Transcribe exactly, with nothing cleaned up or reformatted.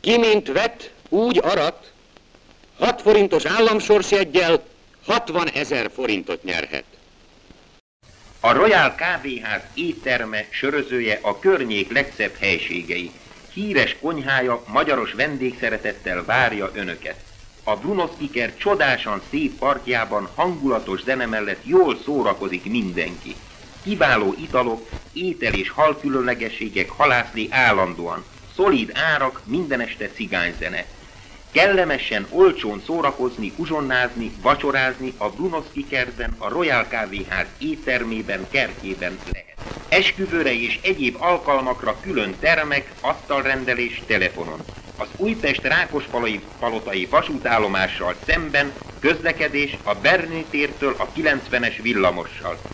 Ki mint vett, úgy arat, hat forintos államsorsjeggyel hatvanezer forintot nyerhet. A Royal Kávéház étterme, sörözője a környék legszebb helységei. Híres konyhája magyaros vendégszeretettel várja önöket. A Brunoszki-kert csodásan szép parkjában hangulatos zene mellett jól szórakozik mindenki. Kiváló italok, étel és hal különlegességek halászli állandóan. Szolid árak, minden este cigányzene. Kellemesen, olcsón szórakozni, uzsonnázni, vacsorázni a Brunoszki-kertben, a Royal Kávéház éttermében, kertjében lehet. Esküvőre és egyéb alkalmakra külön termek, asztalrendelés telefonon. Az Újpest-Rákospalotai vasútállomással szemben közlekedés a Berni tértől a kilencvenes villamossal.